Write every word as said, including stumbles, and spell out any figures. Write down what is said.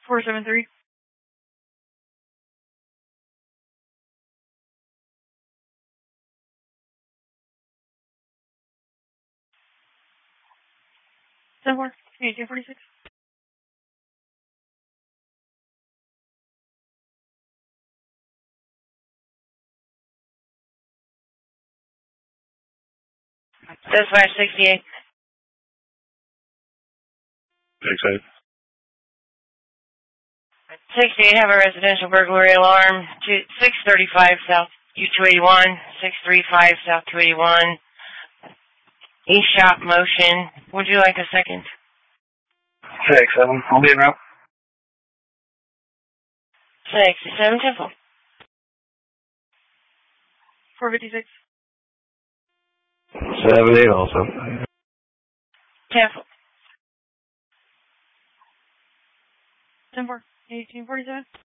four seven three. ten four, eighteen forty-six. Dispatch sixty-eight. sixty-eight. sixty-eight, have a residential burglary alarm. six thirty-five South U two eighty-one. six thirty-five South two eighty-one. East shop motion. Would you like a second? six seven. I'll be in route. sixty-seven Temple. four fifty-six. seven eight also. Temple. ten four, eighteen forty-seven.